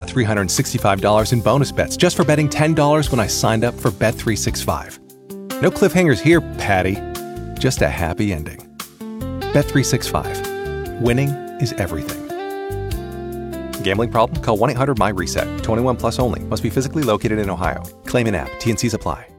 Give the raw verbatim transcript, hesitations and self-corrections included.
three hundred sixty-five dollars in bonus bets just for betting ten dollars when I signed up for Bet three sixty-five. No cliffhangers here, Patty. Just a happy ending. Bet three sixty-five. Winning is everything. Gambling problem? Call one eight hundred M Y RESET. twenty-one plus only. Must be physically located in Ohio. Claim in app. T N Cs apply.